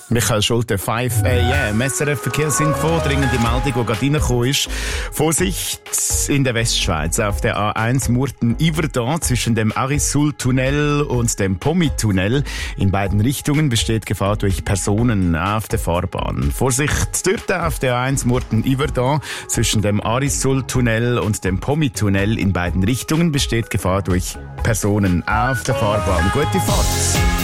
Michael Schulte, 5 AM. SRF-Verkehrsinfo, dringende Meldung, die gerade reingekommen ist. Vorsicht in der Westschweiz auf der A1 Murten-Yverdon zwischen dem Arisul-Tunnel und dem Pommi-Tunnel. In beiden Richtungen besteht Gefahr durch Personen auf der Fahrbahn. Vorsicht dort auf der A1 Murten-Yverdon zwischen dem Arisul-Tunnel und dem Pommi-Tunnel. In beiden Richtungen besteht Gefahr durch Personen auf der Fahrbahn. Gute Fahrt!